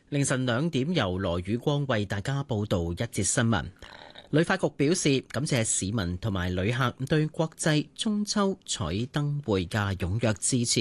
凌晨2點，由羅宇光為大家報道一節新聞。旅發局表示，感謝市民同埋旅客對國際中秋彩燈會嘅踴躍支持。